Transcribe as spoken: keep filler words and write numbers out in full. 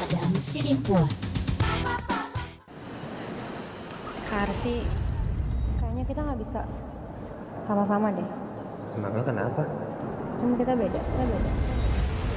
Adam Sidipuan. Karsi, kayaknya kita nggak bisa sama-sama deh. Emangnya kenapa? Cuma kita beda, kita beda.